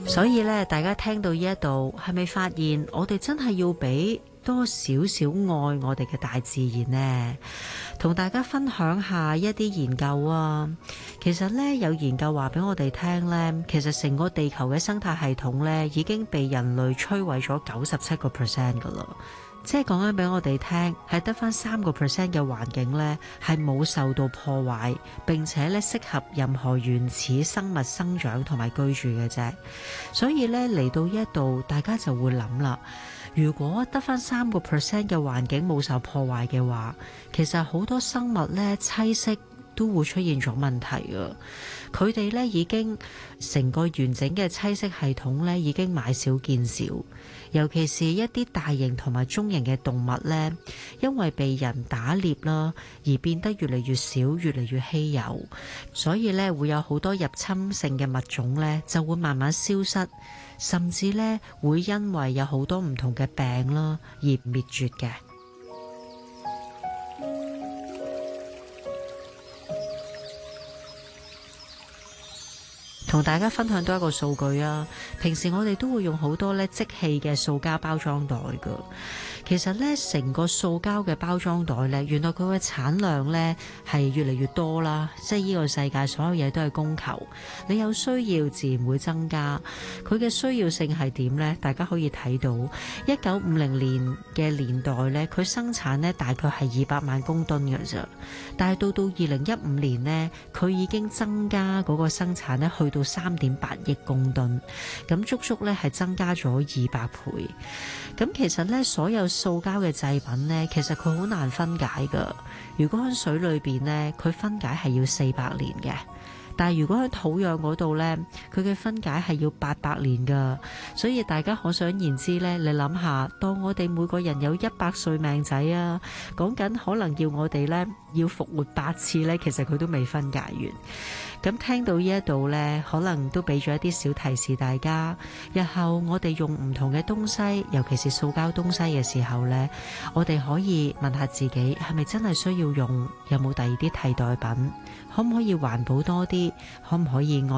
所以咧，大家聽到呢一度，係咪發現我哋真係要俾多少少愛我哋嘅大自然呢？同大家分享下一啲研究啊。其實咧，有研究話俾我哋聽咧，其實成個地球嘅生態系統咧已經被人類摧毀咗97%噶啦。即係講緊俾我哋聽，係得返3%嘅環境咧係冇受到破壞，並且咧適合任何原始生物生長同埋居住嘅啫。所以咧嚟到呢一度，大家就會諗啦。如果得返3%嘅環境冇受破壞嘅話，其實好多生物咧棲息都會出現咗問題啊！佢哋咧已經成個完整嘅棲息系統咧已經買少見少，尤其是一啲大型同埋中型嘅動物咧，因為被人打獵啦而變得越嚟越少，越嚟越稀有，所以咧會有好多入侵性嘅物種咧就會慢慢消失，甚至咧會因為有好多唔同嘅病啦而滅絕嘅。同大家分享多一個數據啊！平時我哋都會用好多咧即棄嘅塑膠包裝袋㗎。其實咧，成個塑膠嘅包裝袋咧，原來佢嘅產量咧係越嚟越多啦。即係呢個世界所有嘢都係供求，你有需要自然會增加。佢嘅需要性係點呢？大家可以睇到1950年嘅年代咧，佢生產咧大概係200萬公噸嘅啫。但係到2015年呢，佢已經增加嗰個生產咧去到3.8億公噸，咁足足咧係增加咗200倍。咁其實咧，所有塑膠嘅製品咧，其實佢好難分解噶。如果喺水裏邊咧，佢分解係要400年嘅。但係如果喺土壤嗰度呢，佢嘅分解係要800年噶，所以大家可想而知呢，你諗下，當我哋每個人有100歲命仔啊，講緊可能要我哋呢要復活8次呢，其實佢都未分解完。咁聽到呢一度呢，可能都俾咗一啲小提示大家，日後我哋用唔同嘅東西，尤其是塑膠東西嘅時候呢，我哋可以問下自己，係咪真係需要用？有冇第二啲替代品？可唔可以環保多啲？可唔可以愛